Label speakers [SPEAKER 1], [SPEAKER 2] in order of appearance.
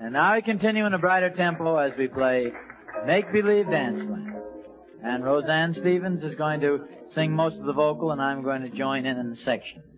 [SPEAKER 1] And now we continue in a brighter tempo as we play Make Believe Danceland. And Roseanne Stevens is going to sing most of the vocal, and I'm going to join in the section.